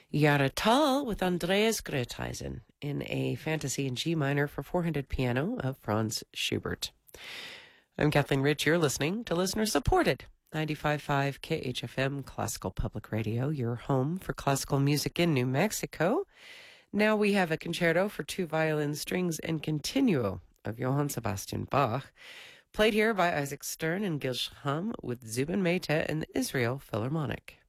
Yara Tal with Andreas Grötheisen in a fantasy in G minor for four-handed piano of Franz Schubert. I'm Kathleen Rich. You're listening to listener-supported 95.5 KHFM Classical Public Radio, your home for classical music in New Mexico. Now we have a concerto for two violin strings and continuo of Johann Sebastian Bach, played here by Isaac Stern and Gil Shaham with Zubin Mehta and the Israel Philharmonic.